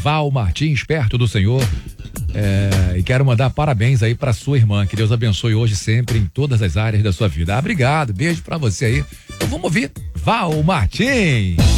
Val Martins, perto do Senhor. E quero mandar parabéns aí pra sua irmã, que Deus abençoe hoje sempre em todas as áreas da sua vida. Obrigado, beijo pra você aí. Então vamos ouvir Val Martins.